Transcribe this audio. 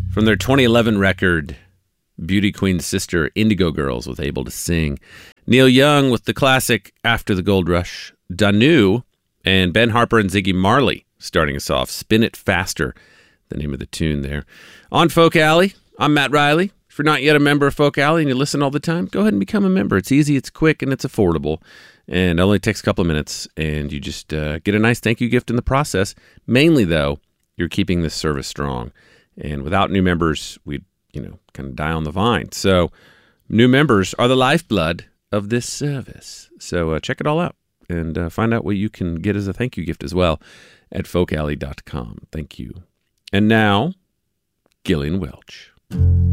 From their 2011 record, Beauty Queen's sister, Indigo Girls, with Able to Sing. Neil Young with the classic After the Gold Rush, Danu, and Ben Harper and Ziggy Marley starting us off. Spin It Faster, the name of the tune there. On Folk Alley, I'm Matt Riley. If you're not yet a member of Folk Alley and you listen all the time, go ahead and become a member. It's easy, it's quick, and it's affordable. And it only takes a couple of minutes, and you just get a nice thank you gift in the process. Mainly, though, you're keeping this service strong. And without new members, we'd, kind of die on the vine. So new members are the lifeblood of this service. So check it all out and find out what you can get as a thank you gift as well at folkalley.com. Thank you. And now, Gillian Welch.